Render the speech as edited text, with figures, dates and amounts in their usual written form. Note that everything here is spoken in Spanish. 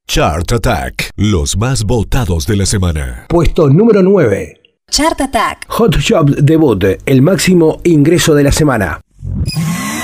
Chart Attack, los más votados de la semana. Puesto número 9. Chart Attack. Hot Shot debut, el máximo ingreso de la semana.